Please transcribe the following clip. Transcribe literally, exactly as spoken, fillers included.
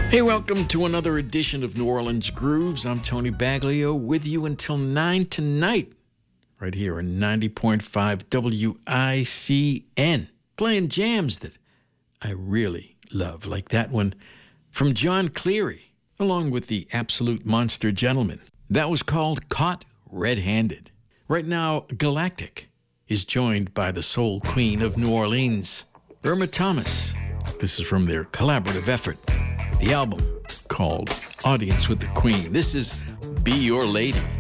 Hey, welcome to another edition of New Orleans Grooves. I'm Tony Baglio with you until nine tonight, right here on ninety point five W I C N, playing jams that I really love, like that one from John Cleary, along with the Absolute Monster Gentleman. That was called Caught Red-Handed. Right now, Galactic is joined by the soul queen of New Orleans, Irma Thomas. This is from their collaborative effort, the album called Audience with the Queen. This is Be Your Lady.